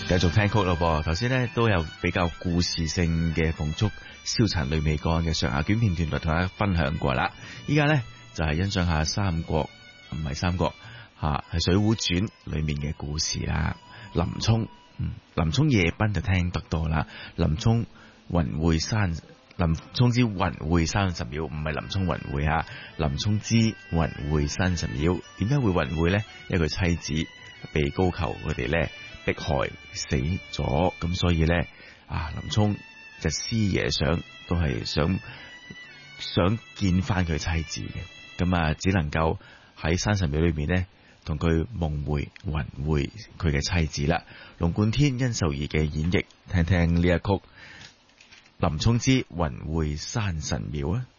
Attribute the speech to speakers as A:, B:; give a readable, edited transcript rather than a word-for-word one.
A: 繼續聽曲咯噃，頭先咧都有比較故事性嘅馮叔燒殘女未乾嘅上下卷片段同大家分享過啦。依家咧就係欣賞下三國，唔係三國吓，係《水滸傳》裏面嘅故事啦。林沖，林沖夜奔就聽得多啦。林沖雲會山，林沖之雲會山神廟，唔係林沖雲會吓，林沖之雲會山神廟。點解會雲會咧？因為佢妻子被高俅佢哋咧迫害死咗，咁所以咧林沖日思夜想，都係想見翻佢妻子嘅，咁只能夠喺山神廟裏面咧同佢夢會雲會佢嘅妻子啦。龍貫天、殷秀儀嘅演繹，聽聽呢一曲林沖之雲會山神廟啊！